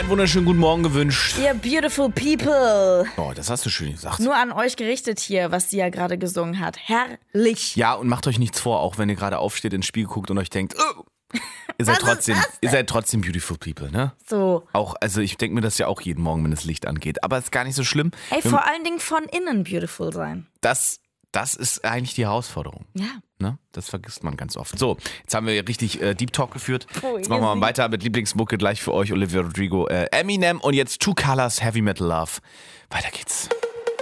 einen wunderschönen guten Morgen gewünscht. Ihr beautiful people. Oh, das hast du schön gesagt. Nur an euch gerichtet hier, was sie ja gerade gesungen hat. Herrlich. Ja, und macht euch nichts vor, auch wenn ihr gerade aufsteht, ins Spiegel guckt und euch denkt, oh, ihr seid trotzdem beautiful people, ne? So. Auch, also ich denke mir das ja auch jeden Morgen, wenn das Licht angeht. Aber es ist gar nicht so schlimm. Ey, vor allen Dingen von innen beautiful sein. Das ist eigentlich die Herausforderung. Ja. Ne? Das vergisst man ganz oft. So, jetzt haben wir richtig Deep Talk geführt. Oh, jetzt machen wir mal weiter mit Lieblingsmucke gleich für euch, Olivia Rodrigo, Eminem und jetzt Two Colors, Heavy Metal Love. Weiter geht's.